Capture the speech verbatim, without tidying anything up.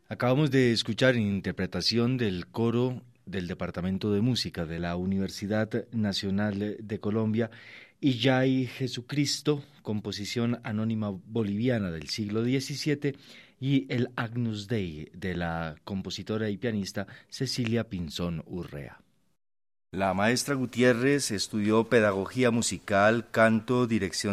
Acabamos de escuchar interpretación del coro del Departamento de Música de la Universidad Nacional de Colombia, Illay Jesucristo, composición anónima boliviana del siglo diecisiete, y el Agnus Dei de la compositora y pianista Cecilia Pinzón Urrea. La maestra Gutiérrez estudió pedagogía musical, canto, dirección